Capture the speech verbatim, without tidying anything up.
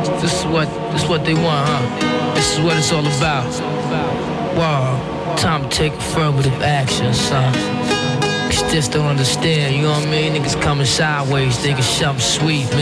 This is what, this is what they want, huh? This is what it's all about. Wow, time to take affirmative action, son. Cause just don't understand, you know what I mean? Niggas coming sideways, thinking something sweet, man.